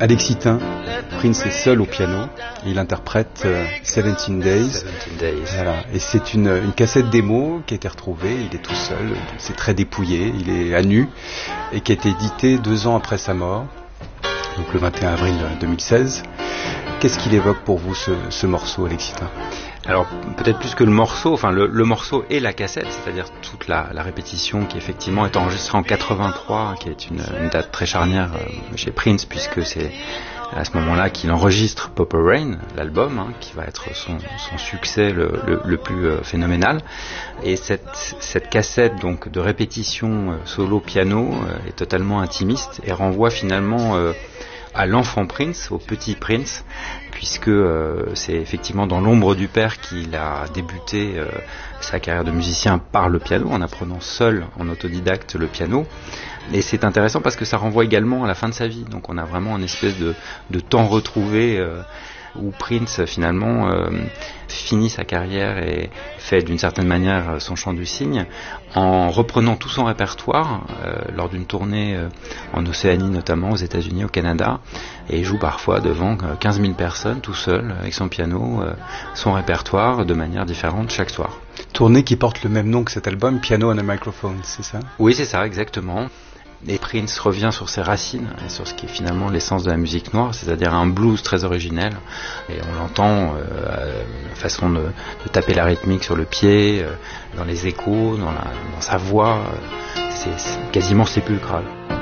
Alexitin, Prince est seul au piano, il interprète 17 Days. Voilà. Et c'est une cassette démo qui a été retrouvée, il est tout seul, c'est très dépouillé, il est à nu, et qui a été édité 2 ans après sa mort, donc le 21 avril 2016. Qu'est-ce qu'il évoque pour vous ce morceau, Alexitin ? Alors peut-être plus que le morceau, enfin le morceau et la cassette, c'est-à-dire toute la répétition qui effectivement est enregistrée en 83, qui est une date très charnière chez Prince, puisque c'est à ce moment-là qu'il enregistre Purple Rain, l'album, qui va être son succès le plus phénoménal. Et cette cassette donc de répétition solo piano est totalement intimiste et renvoie finalement à l'enfant Prince, au petit Prince, puisque c'est effectivement dans l'ombre du père qu'il a débuté sa carrière de musicien par le piano, en apprenant seul, en autodidacte, le piano. Et c'est intéressant parce que ça renvoie également à la fin de sa vie. Donc on a vraiment une espèce de temps retrouvé où Prince finalement finit sa carrière et fait d'une certaine manière son chant du cygne en reprenant tout son répertoire lors d'une tournée en Océanie, notamment aux États-Unis, au Canada, et il joue parfois devant 15 000 personnes tout seul avec son piano, son répertoire de manière différente chaque soir. Tournée qui porte le même nom que cet album, Piano and a Microphone, c'est ça ? Oui, c'est ça, exactement. Et Prince revient sur ses racines et sur ce qui est finalement l'essence de la musique noire, c'est-à-dire un blues très originel. Et on l'entend la façon de taper la rythmique sur le pied, dans les échos, dans sa voix, c'est quasiment sépulcral.